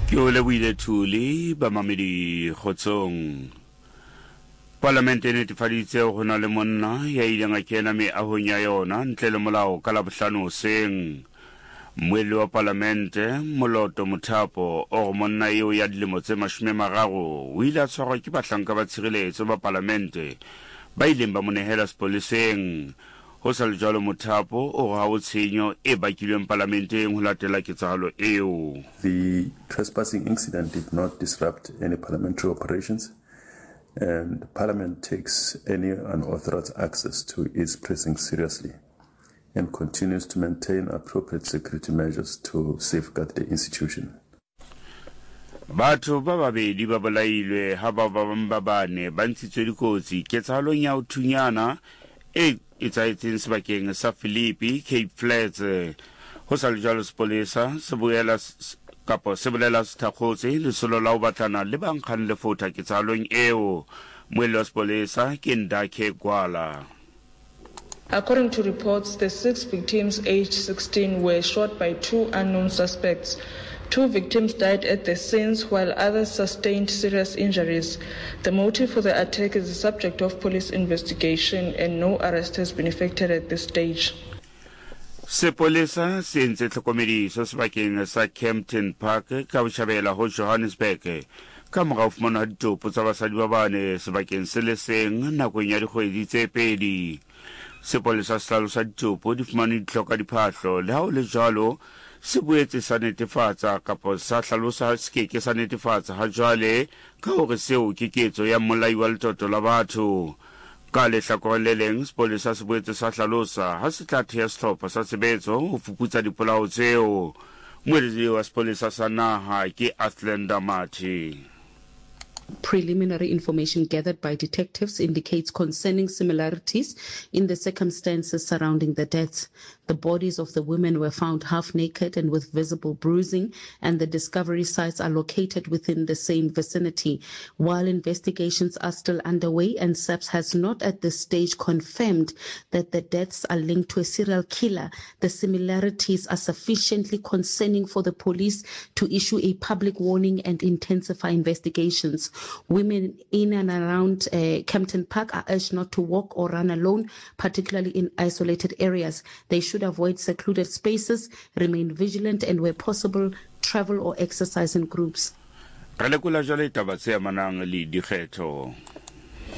Ke o lebohile Thuli ba mamedi kgotsong. Parlamente e netefaditse go na le monna ya ileng a kena meahong ya yona ntle le molao ka Labohlano hoseng. Moeledi wa Parlamente Moloto Mothapo o monna eo ya dilemo tse 30 o ile a tshwarwa ke bahlanka ba tshireletso ba Parlamente ba ileng ba mo nehela sepoleseng. Ho sa le jalo Mothapo o ha o tshenyo e bakilweng Parlamenteng ho latela ketsahalo eo. The trespassing incident did not disrupt any parliamentary operations, and Parliament takes any unauthorized access to its precincts seriously and continues to maintain appropriate security measures to safeguard the institution. Batho ba babedi ba bolailwe ha ba bang ba bane ba ntshitswe dikotsi ketsahalong ya ho thunyana e etsaetseng sebakeng sa Philippi Cape Flats. Ho sa le jalo sepolesa se boela sethakgotse lesolo la ho batlana le bankgang lefotha ketsahalong eo. Moeledi wa sepolesa ke Ndakhe Gwala. According to reports, the 6 victims aged 16 were shot by 2 unknown suspects. 2 victims died at the scenes while others sustained serious injuries. The motive for the attack is the subject of police investigation and no arrest has been effected at this stage. Sepolesa se ntse tlhokomediso sebakeng sa Kempton Park ka botjhabela ho Johannesburg ka mora ho fumana ditopo tsa basadi ba bane sebakeng se le seng nakong ya dikgwedi tse pedi. Sepolesa se hlalosa ditopo di fumane ditlhoka diphahlo le ha o le jalo se boetse sa netefatsa kapa sa hlalosa sekeke sa netefatsa ha jwale ka hore seo ke ketso ya molai wa letoto la batho. Ka lehlakoreng le leng sepolesa se boetse sa hlalosa ha se tla theha sehlopha sa tshebetso ho fuputsa dipolao tseo. Moeledi wa sepolesa sa naha ke Athlenda Mathi. Preliminary information gathered by detectives indicates concerning similarities in the circumstances surrounding the deaths. The bodies of the women were found half naked and with visible bruising, and the discovery sites are located within the same vicinity. While investigations are still underway and SAPS has not at this stage confirmed that the deaths are linked to a serial killer, the similarities are sufficiently concerning for the police to issue a public warning and intensify investigations. Women in and around Kempton Park are urged not to walk or run alone, particularly in isolated areas. They should avoid secluded spaces, remain vigilant, and where possible, travel or exercise in groups. Re lekola jwale taba tse amanang le dikgetho.